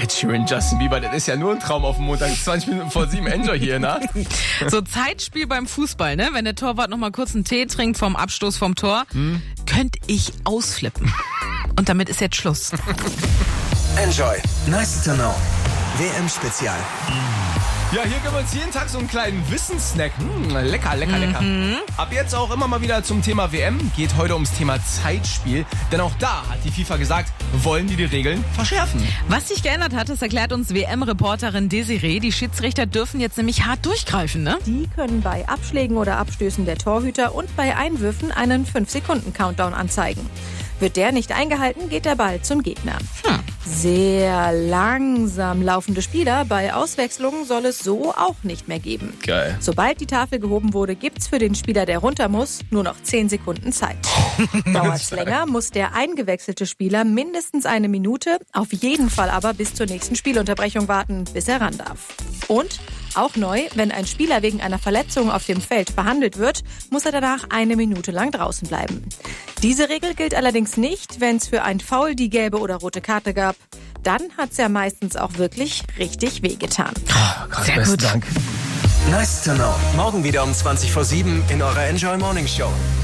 Ed Sheeran, Justin Bieber, das ist ja nur ein Traum auf dem Montag. 20 Minuten vor 7, Enjoy hier, ne? So Zeitspiel beim Fußball, ne? Wenn der Torwart noch mal kurz einen Tee trinkt vom Abstoß vom Tor, könnte ich ausflippen. Und damit ist jetzt Schluss. Enjoy. Nice to know. WM-Spezial. Ja, hier geben wir uns jeden Tag so einen kleinen Wissenssnack. Lecker, lecker, lecker. Ab jetzt auch immer mal wieder zum Thema WM. Geht heute ums Thema Zeitspiel. Denn auch da hat die FIFA gesagt, wollen die Regeln verschärfen. Was sich geändert hat, das erklärt uns WM-Reporterin Desiree. Die Schiedsrichter dürfen jetzt nämlich hart durchgreifen, ne? Die können bei Abschlägen oder Abstößen der Torhüter und bei Einwürfen einen 5-Sekunden-Countdown anzeigen. Wird der nicht eingehalten, geht der Ball zum Gegner. Sehr langsam laufende Spieler bei Auswechslungen soll es so auch nicht mehr geben. Geil. Sobald die Tafel gehoben wurde, gibt's für den Spieler, der runter muss, nur noch 10 Sekunden Zeit. Dauert's länger, muss der eingewechselte Spieler mindestens 1 Minute, auf jeden Fall aber bis zur nächsten Spielunterbrechung warten, bis er ran darf. Und auch neu, wenn ein Spieler wegen einer Verletzung auf dem Feld behandelt wird, muss er danach 1 Minute lang draußen bleiben. Diese Regel gilt allerdings nicht, wenn es für ein Foul die gelbe oder rote Karte gab. Dann hat's ja meistens auch wirklich richtig wehgetan. Sehr Besten gut. Dank. Nice to know. Morgen wieder um 20 vor 7 in eurer Enjoy Morning Show.